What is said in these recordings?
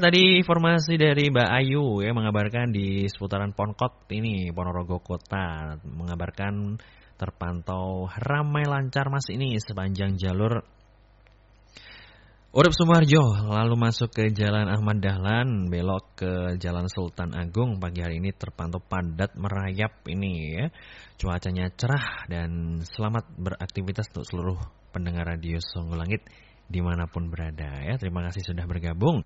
Tadi informasi dari Mbak Ayu ya mengabarkan di seputaran Ponkot ini Ponorogo Kota mengabarkan terpantau ramai lancar Mas ini sepanjang jalur Urip Sumoharjo lalu masuk ke Jalan Ahmad Dahlan belok ke Jalan Sultan Agung pagi hari ini terpantau padat merayap ini ya. Cuacanya cerah dan selamat beraktivitas untuk seluruh pendengar radio Songo Langit dimanapun berada ya. Terima kasih sudah bergabung.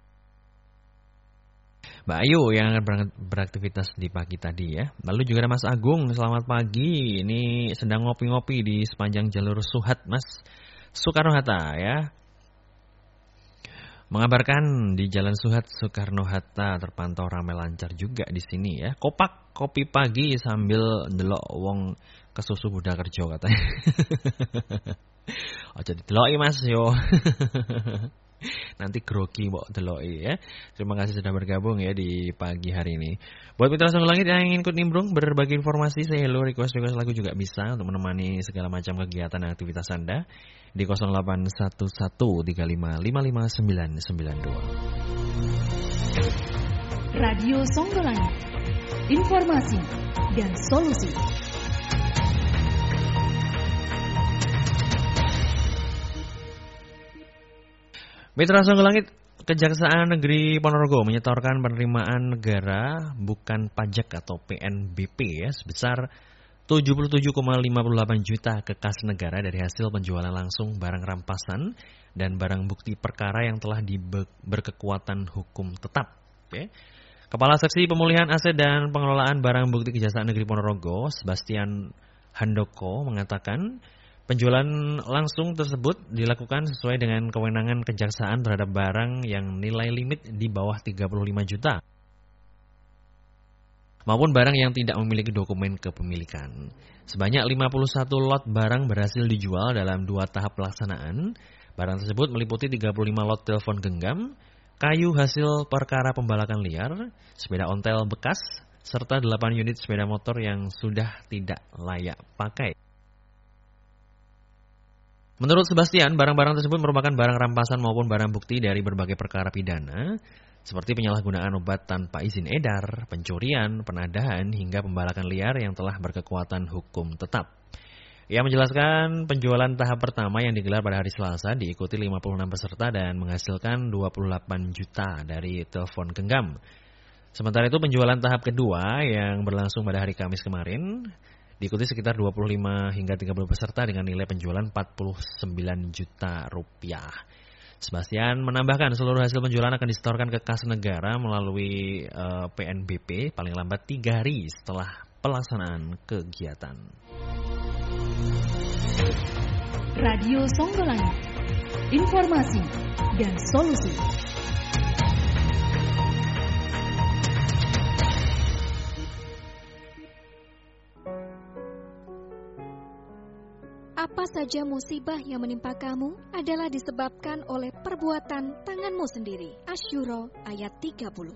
Mbak Ayu yang akan beraktivitas di pagi tadi ya. Lalu juga ada Mas Agung, selamat pagi. Ini sedang ngopi-ngopi di sepanjang jalur Suhat Mas Soekarno-Hatta ya. Mengabarkan di Jalan Suhat Soekarno-Hatta terpantau ramai lancar juga di sini ya. Kopak kopi pagi sambil ndelok wong kesusu Budha Kerjo katanya. Ojo dideloki Mas yo. Nanti grogi mbok deloki ya. Terima kasih sudah bergabung ya di pagi hari ini. Buat mitra Songo Langit yang ingin ikut nimbrung berbagi informasi, say hello, request lagu juga bisa untuk menemani segala macam kegiatan dan aktivitas Anda di 0811355992. Radio Songo Langit, informasi dan solusi. Mitra Songo Langit, Kejaksaan Negeri Ponorogo menyetorkan penerimaan negara bukan pajak atau PNBP ya sebesar 77,58 juta ke kas negara dari hasil penjualan langsung barang rampasan dan barang bukti perkara yang telah berkekuatan hukum tetap. Okay. Kepala Seksi Pemulihan Aset dan Pengelolaan Barang Bukti Kejaksaan Negeri Ponorogo, Sebastian Handoko mengatakan penjualan langsung tersebut dilakukan sesuai dengan kewenangan kejaksaan terhadap barang yang nilai limit di bawah 35 juta maupun barang yang tidak memiliki dokumen kepemilikan. Sebanyak 51 lot barang berhasil dijual dalam 2 tahap pelaksanaan. Barang tersebut meliputi 35 lot telepon genggam, kayu hasil perkara pembalakan liar, sepeda ontel bekas, serta 8 unit sepeda motor yang sudah tidak layak pakai. Menurut Sebastian, barang-barang tersebut merupakan barang rampasan maupun barang bukti dari berbagai perkara pidana, seperti penyalahgunaan obat tanpa izin edar, pencurian, penadahan, hingga pembalakan liar yang telah berkekuatan hukum tetap. Ia menjelaskan penjualan tahap pertama yang digelar pada hari Selasa diikuti 56 peserta dan menghasilkan 28 juta dari telepon genggam. Sementara itu penjualan tahap kedua yang berlangsung pada hari Kamis kemarin diikuti sekitar 25 hingga 30 peserta dengan nilai penjualan 49 juta rupiah. Sebastian menambahkan seluruh hasil penjualan akan disetorkan ke kas negara melalui PNBP paling lambat 3 hari setelah pelaksanaan kegiatan. Radio Songo Langit, informasi dan solusi. Apa saja musibah yang menimpa kamu adalah disebabkan oleh perbuatan tanganmu sendiri. Asyura ayat 30.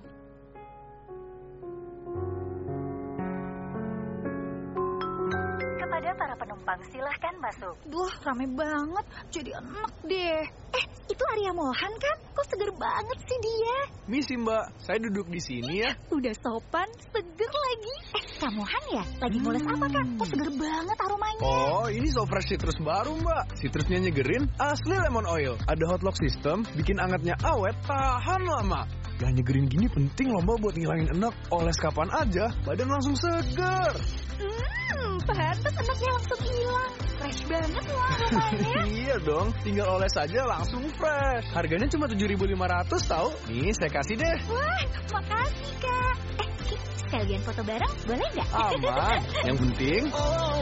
Kepada para penumpang silahkan masuk. Duh, rame banget, jadi enak deh. Itu Arya Mohan kan? Kok seger banget sih dia? Misi mbak, saya duduk di sini ya. Udah sopan, seger lagi. Kak Mohan ya? Lagi mules apa Kak? Kok seger banget aromanya? Oh, ini So Fresh Citrus baru mbak. Citrusnya nyegerin, asli lemon oil. Ada hot lock system, bikin angetnya awet, tahan lama. Yang nyegerin gini penting loh mbak buat ngilangin enak. Oles kapan aja, badan langsung seger. Pantes enaknya langsung hilang. Fresh banget loh aromanya. Iya dong, tinggal oles aja langsung fresh. Harganya cuma 7.500 tau. Nih saya kasih deh. Wah, makasih Kak. Sekalian foto bareng, boleh nggak? Aman, yang penting